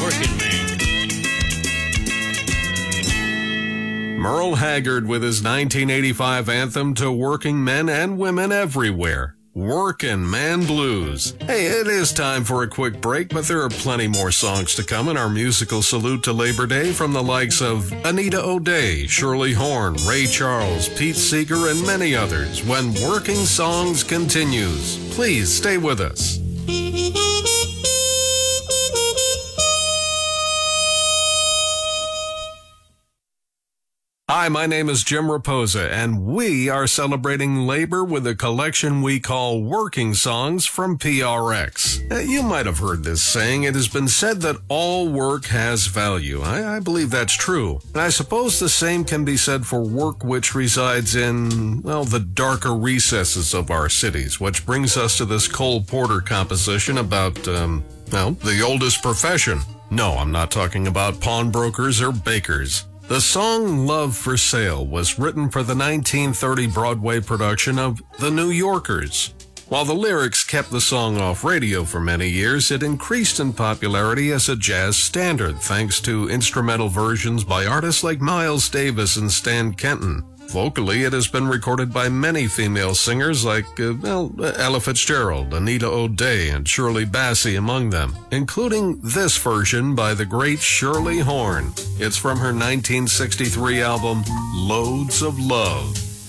Working Man. Merle Haggard with his 1985 anthem to working men and women everywhere, Workin' Man Blues. Hey, it is time for a quick break, but there are plenty more songs to come in our musical salute to Labor Day from the likes of Anita O'Day, Shirley Horn, Ray Charles, Pete Seeger, and many others when Working Songs continues. Please stay with us. Hi, my name is Jim Raposa, and we are celebrating labor with a collection we call Working Songs from PRX. You might have heard this saying. It has been said that all work has value. I believe that's true. And I suppose the same can be said for work which resides in, well, the darker recesses of our cities, which brings us to this Cole Porter composition about, the oldest profession. No, I'm not talking about pawnbrokers or bakers. The song Love for Sale was written for the 1930 Broadway production of The New Yorkers. While the lyrics kept the song off radio for many years, it increased in popularity as a jazz standard thanks to instrumental versions by artists like Miles Davis and Stan Kenton. Vocally, it has been recorded by many female singers like, Ella Fitzgerald, Anita O'Day, and Shirley Bassey among them, including this version by the great Shirley Horn. It's from her 1963 album, Loads of Love.